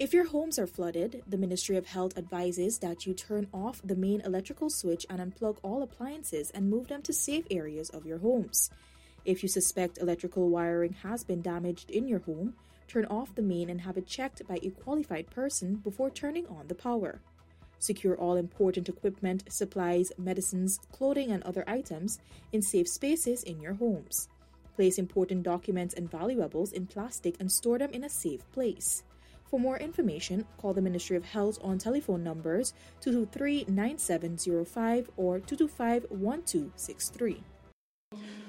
If your homes are flooded, the Ministry of Health advises that you turn off the main electrical switch and unplug all appliances and move them to safe areas of your homes. If you suspect electrical wiring has been damaged in your home, turn off the main and have it checked by a qualified person before turning on the power. Secure all important equipment, supplies, medicines, clothing, and other items in safe spaces in your homes. Place important documents and valuables in plastic and store them in a safe place. For more information, call the Ministry of Health on telephone numbers 223-9705 or 225-1263.